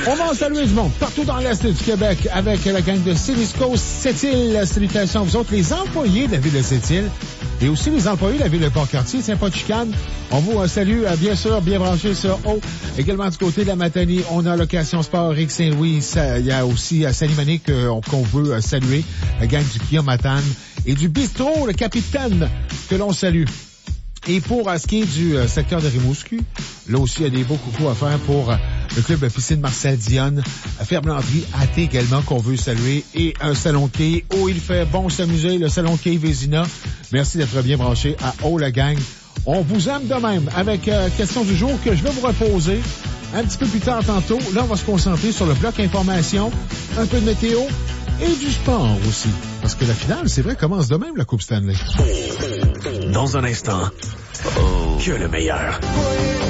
On va en saluer du monde partout dans l'Est du Québec avec la gang de Silisco Sept-Îles. Salutations à vous autres, les employés de la ville de Sept-Îles et aussi les employés de la ville de Port-Cartier, Saint-Paul-de-Chicane. On vous salue, bien sûr, bien branché sur O. Également du côté de la Matanie, on a Location Sport Ric Saint-Louis. Il y a aussi Saint-Limonique qu'on veut saluer. La gang du Kia Matane et du Bistrot, le Capitaine, que l'on salue. Et pour ce qui est du secteur de Rimouski, là aussi, il y a des beaux coucous à faire pour le club de piscine Marcel Dionne, Ferblanterie AT également qu'on veut saluer, et un salon de quai où il fait bon s'amuser, le salon de quai Vézina. Merci d'être bien branché à O, la gang. On vous aime de même avec question du jour que je vais vous reposer un petit peu plus tard tantôt. Là, on va se concentrer sur le bloc information, un peu de météo et du sport aussi. Parce que la finale, c'est vrai, commence de même la Coupe Stanley. Dans un instant, que le meilleur.